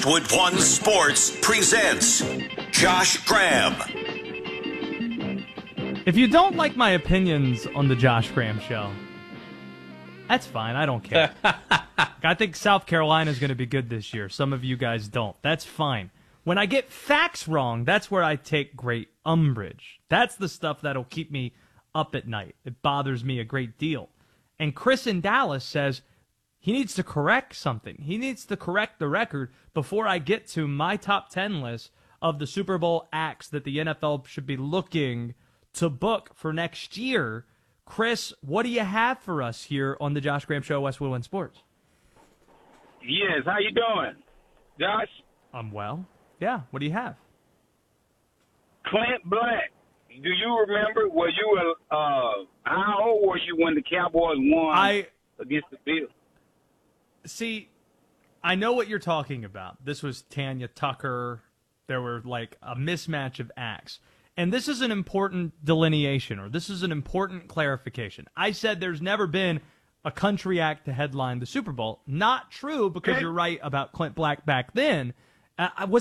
Westwood One Sports presents Josh Graham. If you don't like my opinions on the Josh Graham Show, that's fine. I don't care. I think South Carolina is going to be good this year. Some of you guys don't. That's fine. When I get facts wrong, that's where I take great umbrage. That's the stuff that'll keep me up at night. It bothers me a great deal. And Chris in Dallas says he needs to correct something. He needs to correct the record before I get to my top 10 list of the Super Bowl acts that the NFL should be looking to book for next year. Chris, what do you have for us here on the Josh Graham Show, Westwood One Sports? Yes, how you doing, Josh? I'm well. Yeah, what do you have? Clint Black. Do you remember? Were you how old were you when the Cowboys won against the Bills? See, I know what you're talking about. This was Tanya Tucker. There were like a mismatch of acts. And this is an important delineation, or this is an important clarification. I said there's never been a country act to headline the Super Bowl. Not true, because you're right about Clint Black back then. Was